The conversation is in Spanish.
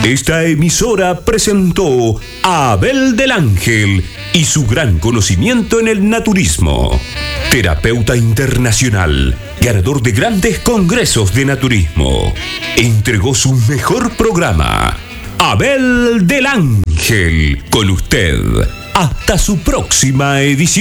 Esta emisora presentó a Abel del Ángel y su gran conocimiento en el naturismo. Terapeuta internacional, ganador de grandes congresos de naturismo. Entregó su mejor programa. Abel del Ángel, con usted. Hasta su próxima edición.